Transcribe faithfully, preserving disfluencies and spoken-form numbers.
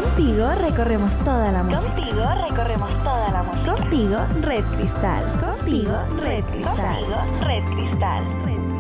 Contigo recorremos toda la música. Contigo recorremos toda la música. Contigo, Red Cristal. Contigo, Red Cristal. Contigo, Red Cristal. Red Cristal.